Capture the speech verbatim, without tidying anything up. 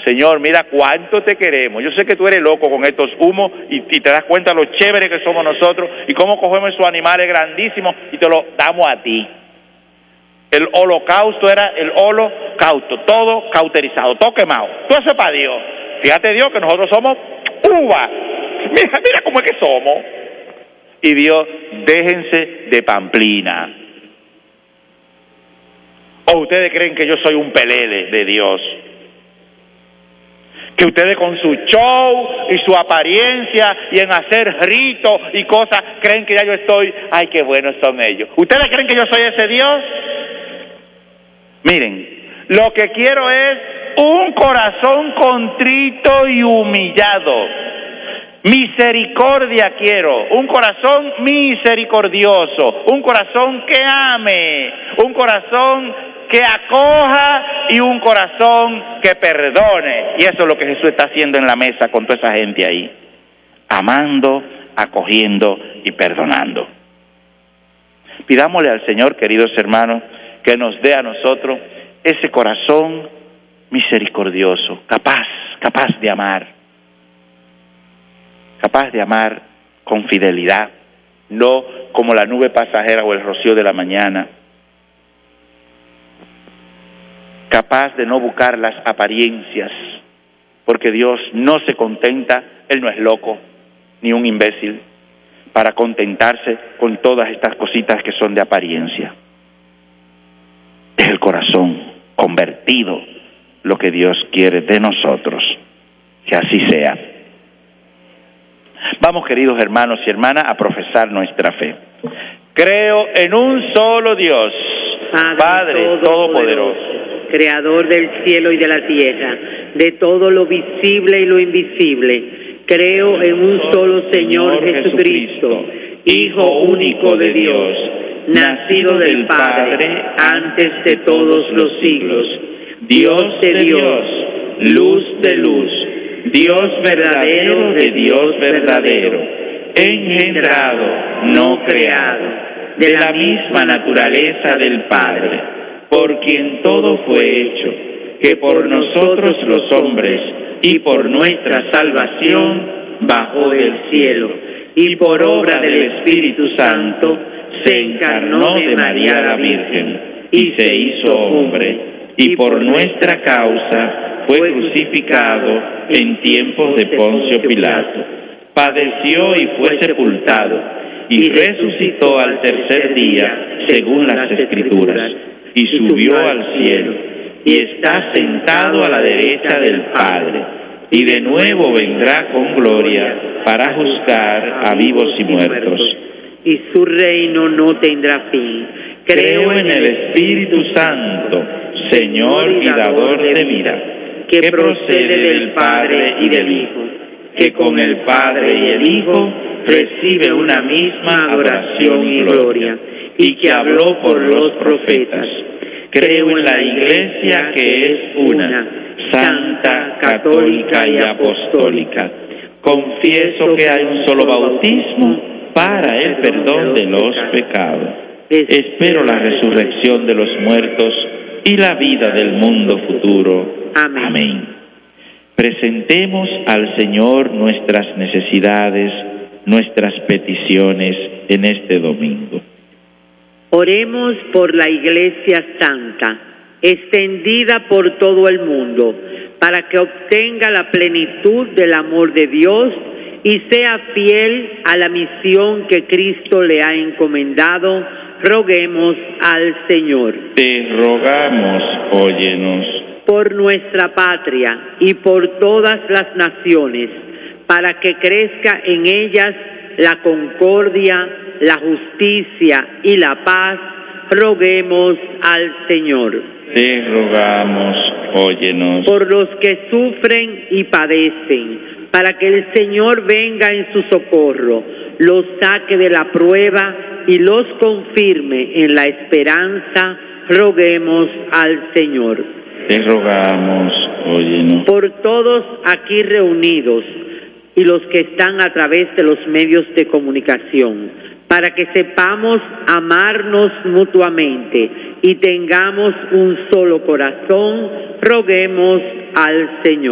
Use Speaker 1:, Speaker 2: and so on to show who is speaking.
Speaker 1: Señor, mira cuánto te queremos. Yo sé que tú eres loco con estos humos y, y te das cuenta lo chévere que somos nosotros y cómo cogemos esos animales grandísimos y te los damos a ti. El holocausto era el holocausto, todo cauterizado, todo quemado. Todo eso es para Dios. Fíjate Dios que nosotros somos uva. Mira, mira cómo es que somos. Y Dios, déjense de pamplina. ¿O ustedes creen que yo soy un pelele de Dios? Que ustedes con su show y su apariencia y en hacer ritos y cosas creen que ya yo estoy, ay, qué buenos son ellos. ¿Ustedes creen que yo soy ese Dios? Miren, lo que quiero es un corazón contrito y humillado. Misericordia quiero, un corazón misericordioso, un corazón que ame, un corazón que acoja y un corazón que perdone. Y eso es lo que Jesús está haciendo en la mesa con toda esa gente ahí, amando, acogiendo y perdonando. Pidámosle al Señor, queridos hermanos, que nos dé a nosotros ese corazón misericordioso, capaz, capaz de amar, capaz de amar con fidelidad, no como la nube pasajera o el rocío de la mañana, capaz de no buscar las apariencias, porque Dios no se contenta, Él no es loco, ni un imbécil, para contentarse con todas estas cositas que son de apariencia. Es el corazón convertido lo que Dios quiere de nosotros, que así sea. Vamos, queridos hermanos y hermanas, a profesar nuestra fe. Creo en un solo Dios, Padre, Padre Todopoderoso,
Speaker 2: Creador del cielo y de la tierra, de todo lo visible y lo invisible. Creo en un solo Señor Jesucristo, Hijo único de Dios, nacido del Padre antes de todos los siglos, Dios de Dios, luz de luz, Dios verdadero de Dios verdadero, engendrado, no creado, de la misma naturaleza del Padre, por quien todo fue hecho, que por nosotros los hombres y por nuestra salvación bajó del cielo, y por obra del Espíritu Santo se encarnó de María la Virgen y se hizo hombre, y por nuestra causa fue crucificado en tiempos de Poncio Pilato, padeció y fue sepultado, y resucitó al tercer día, según las Escrituras, y subió al cielo, y está sentado a la derecha del Padre, y de nuevo vendrá con gloria para juzgar a vivos y muertos. Y su reino no tendrá fin. Creo en el Espíritu Santo, Señor y dador de vida, que procede del Padre y del Hijo, que con el Padre y el Hijo recibe una misma adoración y gloria, y que habló por los profetas. Creo en la Iglesia que es una, santa, católica y apostólica. Confieso que hay un solo bautismo para el perdón de los pecados. Espero la resurrección de los muertos y la vida del mundo futuro. Amén. Amén. Presentemos al Señor nuestras necesidades, nuestras peticiones en este domingo. Oremos por la Iglesia Santa, extendida por todo el mundo, para que obtenga la plenitud del amor de Dios y sea fiel a la misión que Cristo le ha encomendado. Roguemos al Señor.
Speaker 1: Te rogamos, óyenos.
Speaker 2: Por nuestra patria y por todas las naciones, para que crezca en ellas la concordia, la justicia y la paz, roguemos al Señor.
Speaker 1: Te rogamos, óyenos.
Speaker 2: Por los que sufren y padecen, para que el Señor venga en su socorro, los saque de la prueba y los confirme en la esperanza, roguemos al Señor.
Speaker 1: Te rogamos, óyenos.
Speaker 2: Por todos aquí reunidos y los que están a través de los medios de comunicación, para que sepamos amarnos mutuamente y tengamos un solo corazón, roguemos al Señor.